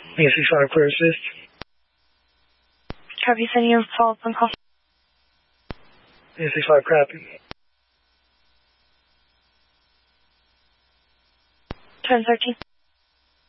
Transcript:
65 clear assist. Copy, sending you a follow-up phone call. 65 copy. 1013.